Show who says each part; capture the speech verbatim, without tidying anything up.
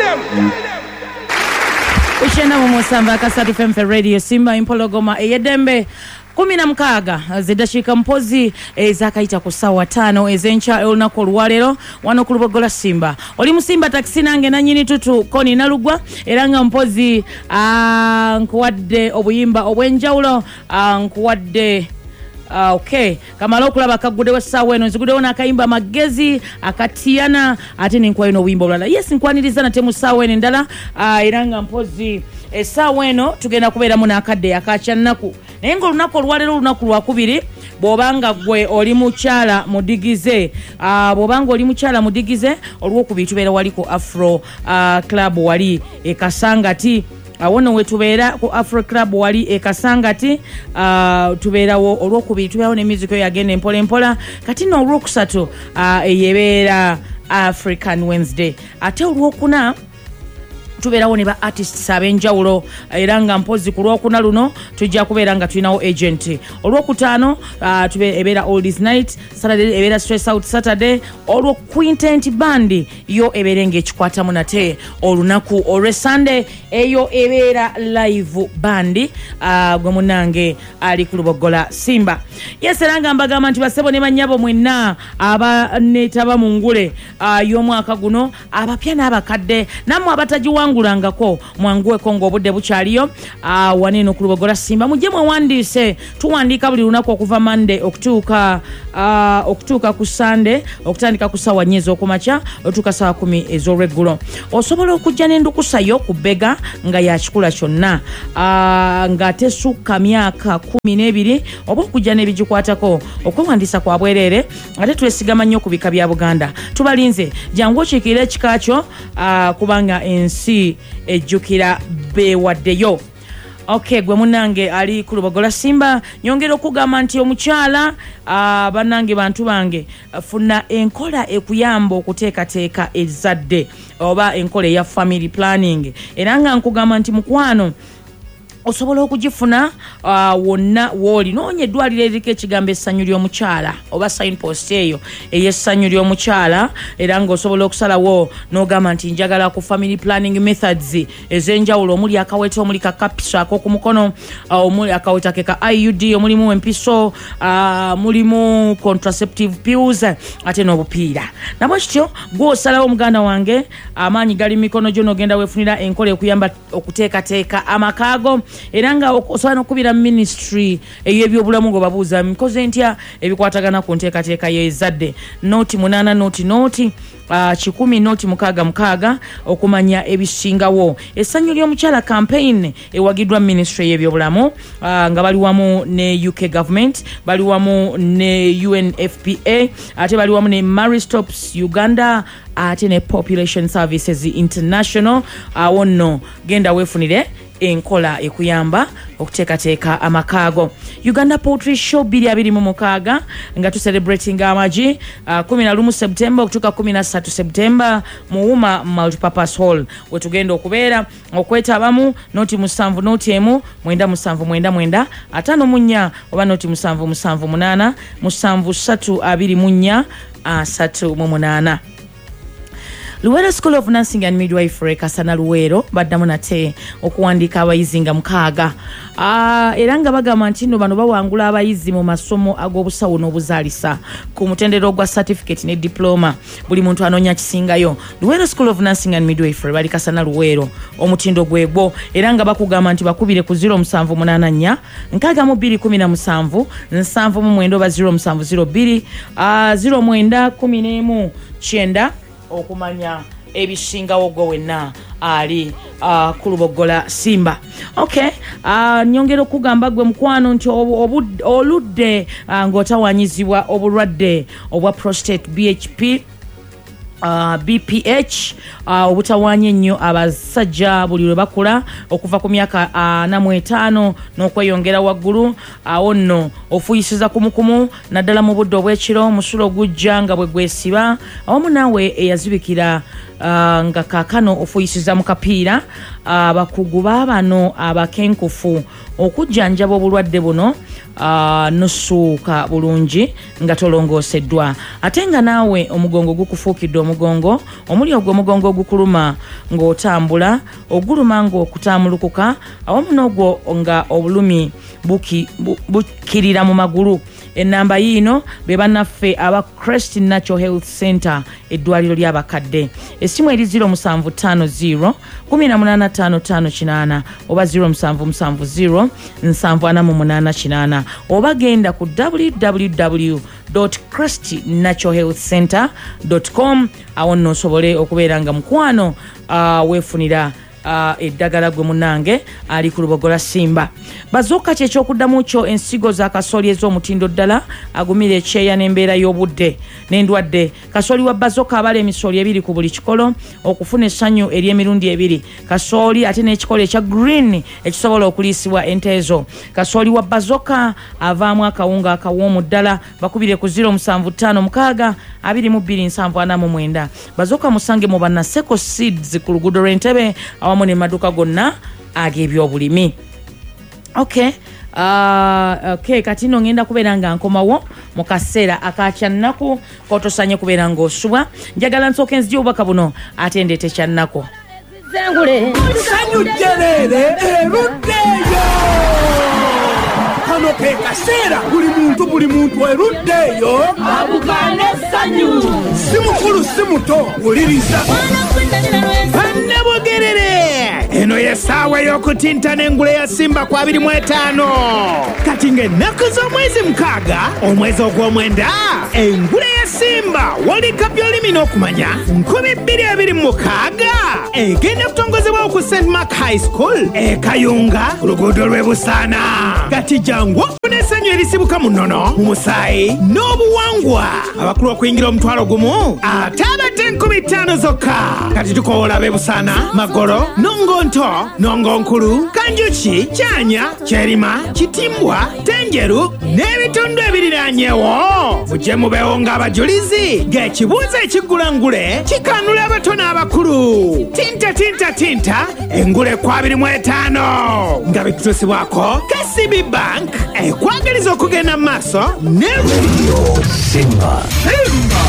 Speaker 1: Ushenda mu musamba kasatu F M Radio Simba Impologoma eyedembe kumi na mukaaga zidashika mpozi ezakaita ku sawa tano ezencha olunaku olwalero wano ku Lubogola Simba oli musimba taxi nange nanyini tutu koni nalugwa eranga mpozi uh, nkuwadde obuyimba obwenjawulo uh, nkuwadde Uh, okay kamalo kulaba kagude wasawe no zigude ona akaimba magezi akatiana ate ninkwa ino wimbo lala yes nkwaniriza na temu sawe ndala uh, iranga mpozi esawe no tugenda kubeera muna akadde akacha naku nengo lunako lwalero lunaku lwakubiri bobanga gwe oli muchala mudigize uh, bobanga oli muchala mudigize olwokubi tubeera waliko Afro uh, Club wali ekasangati awono wetubeera ku Afro Club wali ekasangati uh, tubeerawo olwokubiri tubeerawo ne music yo yagenda mpola mpola kati no olwokusatu uh, eyebeera African Wednesday ate olwokuna tubeerawo ne ba artists abenjawulo era nga mpozi ku lwokuna luno tujja kubeera nga tulinawo agent olwokutaano uh, tube ebeera oldies night Saturday ebeera stress out Saturday olwo quintet band yo ebeera ng'ekikwatamu nate olunaku olwe Sunday eyo ebeera live band uh, gwe munange ali ku Lubogola Simba yes era nga mbagamba nti basebo ne banyabo mwenna abanetaba mu ngule uh, y'omwaka guno abapya n'abakadde namwe abatajiwa ngulangako mwanguweko ng'obudde bukyaliyo uh, waneno ku Lubogola Simba mujje mwewandise tuwandika buli lunaku okuva Monday okutuuka uh, okutuuka ku Sunday okutandika ku sawa nyezo okumakya otuuka sawa kumi ez'olweggulo osobola okujja n'endukusayo ku bbega nga yakikula kyonna uh, nga tesukka myaka kumi n'ebiri oba okujja n'ebigikwatako okwewandiisa kwa bwereere ate twesigama nnyo ku bika bya Buganda tubalinze jangu okiikirira ekika kyo uh, kubanga ensi ejjukira bewaddeyo okay gwe munange ali ku Lubogola Simba nyongera okugamba nti omukyala uh, banange bantu bange funa enkola ekuyamba okuteekateeka ezadde oba enkola ya family planning era nga nkugamba nti mukwano osobola okugifuna uh, wonna woli noonye eddwaliro eriko ekigambo essanyu ly'omukyala oba signpost eyo ey'essanyu ly'omukyala era ng'osobola okusalawo n'ogamba nti njagala ku family planning methods ez'enjawulo omuli akaweta omuli kakapiso ak'oku mukono uh, omuli akaweta ke ka I U D omulimu empiso uh, mulimu contraceptive pills ate n'obupiira nabwe kityo gw'osalawo muganda wange amaanyi gali mikono gyo n'ogenda weefunira enkola ekuyamba okuteekateeka amakaago era nga osobola n'okubira ministry ey'ebyobulamu ngo babuuza mikoze ntya ebikwatagana ku nteekateeka y'ezadde noti munana noti noti uh, kikumi noti mukaaga mukaaga okumanya ebisingawo essanyu ly'omukyala campaign ewagiddwa ministry y'ebyobulamu uh, nga bali wamu ne U K government bali wamu ne U N F P A ate bali wamu ne Marie Stopes Uganda ate ne Population Services International awo uh, nno genda weefunire enkola ekuyamba okuteekateeka amakaago Uganda Poultry Show bbiri abiri mu mukaaga nga tu celebrating amagi uh, kumi na lumu September okutuuka kumi na ssatu September mu Wuma Multipurpose Hall wetugenda okubeera okwetabamu noti musanvu noti emu mwenda musanvu mwenda mwenda ataano mu nnya oba noti musanvu musanvu munaana musanvu ssatu abiri mu nnya asatu mu munaana Luwero School of Nursing and Midwifery Kasana Luwero baddamu nate okuwandika abayizi nga mukaaga uh, era nga bagamba nti nno bano bawangula abayizi mu masomo ag'obusawo n'obuzaalisa ku mutendero gwa certificate ne diploma buli muntu anoonya kisingayo Luwero School of Nursing and Midwifery bali Kasana Luwero omutindo gwegwo era nga bakugamba nti bakubire ku zero musanvu munaana nnya nkaaga mu bbiri kumi na musanvu nsanvu mu mwenda oba zero musanvu zero bbiri uh, zero mwenda kumi n'emu kyenda okumanya ebisingawo gwe wenna ali uh, ku Lubogola Simba okay uh, nyongera okugamba gwe mukwano nti oludde uh, ng'otawanyizibwa obulwadde obwa prostate B H P Uh, B P H uh, obutawanye nnyo abasajja buli lwe bakula okuva ku myaka ana mu etaano n'okweyongera waggulu awo uh, nno ofuyisiza kumukumu naddala mu budde obw'ekiro musulo gujja nga bwe gwesiba awamu naawe eyazibikira uh, nga kaakano ofuyisiza mu kapiira abakugu uh, baabano abakenkufu okujjanjaba obulwadde buno uh, nosuuka bulungi nga tolongooseddwa ate nga naawe omugongo gukufuukidde omugongo ogw'omugongo omuli ogw'omugongo ogukuluma ng'otambula oguluma ng'okutambulukuka awamu n'ogwo nga obulumi bukirira mu magulu. Ennamba yiino be bannaffe aba Crest Natural Health Center eddwaliro ly'abakadde. Essimu eri zero musanvu ttaano zero kumi na munaana ttaano ttaano kinaana oba zero musanvu musanvu zero nsanvu ana mu munaana kinaana oba genda ku w w w dot crest natural health center dot com awo nno osobole okubeera nga mukwano uh, weefunira Uh, eddagala gwe munange ali ku Lubogola Simba. Bazooka kye kyokuddamu kyo ensigo za kasooli ez'omutindo ddala agumira ekyeya n'embeera y'obudde n'endwadde. Kasooli wa bazooka abala emisooli ebiri ku buli kikolo okufuna essanyu ery'emirundi ebiri. Kasooli ate n'ekikolo ekya green ekisobola okuliisibwa ente ezo. Kasooli wa bazooka avaamu akawunga akawoomu ddala bakubire ku zero musanvu ttaano mukaaga abiri mu bbiri nsanvu ana mu mwenda. Bazooka musange mu bannaseko seeds ku luguudo lw'Entebbe awamu n'emaduuka gonna ag'ebyobulimi. Okay. Uh, okay, kati nno ngenda kubeera nga nkomawo mu kaseera akakyannaku kotosanye kubeera ng'osubwa. Njagala nsooke nzigye obubaka buno ate ndeete kyannaku.
Speaker 2: Sanyu Jerere eruddeyo! Kano ke kaseera buli muntu buli muntu eruddeyo
Speaker 3: abukane sanyu
Speaker 2: si mukulu si muto wuliriza Bannabogerere eno yesaawa y'okutintana engule ya Simba kwa abiri mu etaano kati ng'ennaku z'omwezi mukaaga omwezi ogw'omwenda engule ya Simba World Cup y'olimi n'okumanya nkumi bbiri abiri mu mukaaga egenda kutongozebwa ku Saint Mark High School e Kayunga ku luguudo lw'e Busaana kati jangu ofuna essanyu erisibuka mu nnono mu musaayi n'obuwangwa abakulu okuyingira omutwalo gumu ate abadde enkumi ttaano zokka kati tukoola ab'e Busaana Magoro Nongonto Nongonkulu Kanjuki Kyanya Kyerima Kitimbwa Tenjeru n'ebitundu ebiriraanyeewo mujje mubeewo ng'abajulizi ng'ekibuuzo ekiggula ngule kikanula abato n'abakulu tinta tinta tinta engule kwa abiri mu etaano nga bitutusibwako K C B Bank ekwagaliza okugenda mu maaso ne
Speaker 4: Radio Simba.
Speaker 2: Simba